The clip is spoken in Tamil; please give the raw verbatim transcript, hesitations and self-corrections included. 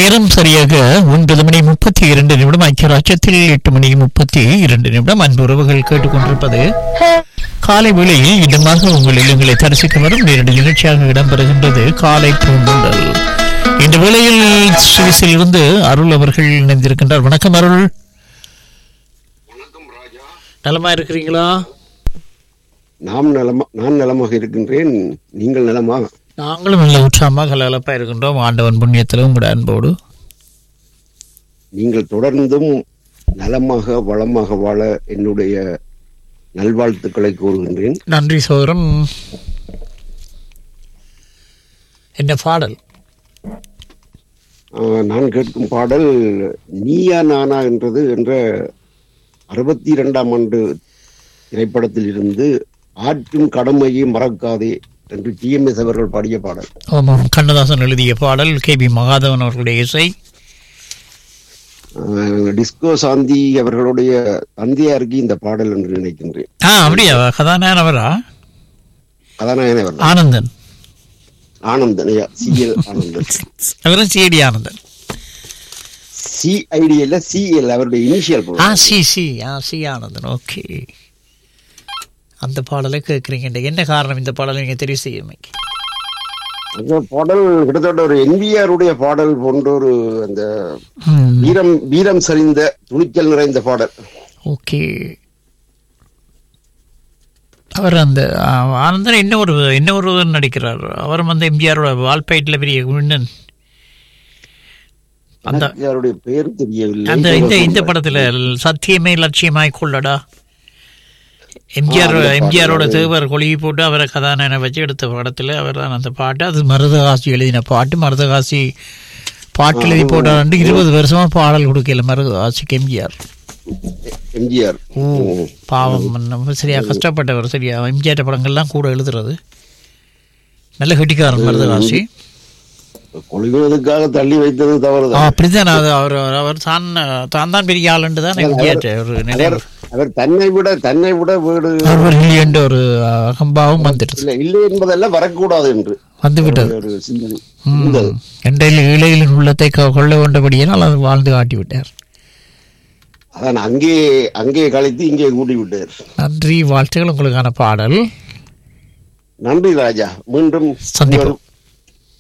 நேரம் சரியாக ஒன்பது மணி முப்பத்தி இரண்டு நிமிடம். ஐக்கிய ராஜ்யத்தில் எட்டு மணி முப்பத்தி இரண்டு நிமிடம். அன்பு உறவுகள் கேட்டுக்கொண்டிருப்பது காலை வேளையில் இடமாக உங்கள் இல்லங்களை தரிசிக்க வரும் நேரடி நிகழ்ச்சியாக இடம்பெறுகின்றது காலை பூந்தொண்டல். இந்த வேளையில் சுவிஸில் இருந்து அருள் அவர்கள் இணைந்திருக்கின்றார். வணக்கம் அருள். வணக்கம் ராஜா. நலமா இருக்கிறீங்களா? நாம் நலமா நான் நலமாக இருக்கின்றேன். நீங்கள் நலமா? நாங்களும் நல்ல உற்சாகமாக கலகலப்பா இருக்கின்றோம். ஆண்டவன் புண்ணியத்திலும் உங்களோட அன்போடு நீங்கள் தொடர்ந்தும் நலமாக வளமாக வாழ என்னுடைய நல்வாழ்த்துக்களை கூறுகின்றேன். நன்றி சோதரம். என்ன பாடல்? ஆஹ், நான் கேட்கும் பாடல் நீயா நானா என்றது என்ற அறுபத்தி இரண்டாம் ஆண்டு திரைப்படத்தில் இருந்து ஆற்றும் கடமையை மறக்காதே என்று டி எம் எஸ் அவர்கள் பாடிய பாடல். ஆமாம், கண்ணதாசன் எழுதிய பாடல். கே பி மகாதேவன் அவர்களுடைய இசை. டிஸ்கோ சாந்தி அவர்களுடைய தந்தையாருக்கு இந்த பாடல் என்று நினைக்கின்றேன். ஆ, அப்படியா? கதாநாயகனவரா? கதாநாயகன் ஆனந்தன். ஆனந்தன், சிஎல் ஆனந்தன். அவரும் சிஐடி ஆனந்தன். சிஐடி இல்ல, சிஎல் அவருடைய இனிஷியல். ஆ, சி சி ஆ சி ஆனந்தன். ஓகே, அந்த பாடலை கேட்குறீங்க. என்ன காரணம் இந்த பாடலை நீங்க தெரிவு செய்யுமே? அந்த பாடல் கிட்டத்தட்ட ஒரு என்பிஆருடைய பாடல் போன்ற ஒரு அந்த வீரம் வீரம் சரிந்த துணிச்சல் நிறைந்த பாடல். ஓகே, அவர் அந்த ஆனந்தன் இன்னொரு இன்னொரு நடிக்கிறார். அவரும் அந்த எம்ஜிஆரோட வால்பைட்டில் பெரிய விண்ணன். அந்த யாருடைய பேர் தெரியவில்லை. அந்த இந்த இந்த படத்துல சத்தியமே லட்சியமாய் கொள்ளடா, எம்ஜிஆர் எம்ஜிஆரோட தேவர் கொழுகி போட்டு அவரை கதாநாயகனை வச்சு எடுத்த படத்துல அவர் தான் அந்த பாட்டு. அது மருதகாசி எழுதின பாட்டு. மருதகாசி பாட்டு எழுதி போட்டாண்டு இருபது வருஷமா பாடல் கொடுக்கல மருதகாசிக்கு எம்ஜிஆர். எம்ஜிஆர் ஓ பாவம், சரியா கஷ்டப்பட்டவர். சரியா எம்ஜிஆர் படங்கள்லாம் கூட எழுதுறது. நல்ல கெட்டிக்காரன் மருதகாசி. கொள்வதற்காக தள்ளி வைத்தது தவறு. அப்படித்தான். அது அவர் அவர் தான் தான் தான் பெரிய ஆளுண்டு தான் எம்ஜிஆர் ஒரு நினைவு. அவர் தன்னை விட தன்னை விட வீடு என்ற ஒரு அகம்பாவம் வந்துடுது. இல்லை என்பதெல்லாம் வரக்கூடாது என்று வந்துவிட்டது ஒரு சிந்தனை. எண்டையில் இளையிலின் உள்ளத்தை கொள்ள கொண்டபடியால் அது வாழ்ந்து காட்டி விட்டார். அதான் அங்கே அங்கே கழித்து இங்கே கூட்டி விட்டார். நன்றி, வாழ்த்துக்கள். உங்களுக்கான பாடல். நன்றி ராஜா. மீண்டும் சந்திப்போம்.